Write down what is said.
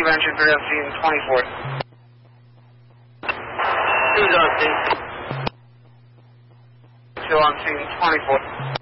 Venture 3 on scene 24th. 2's on scene. 2 on scene 24th.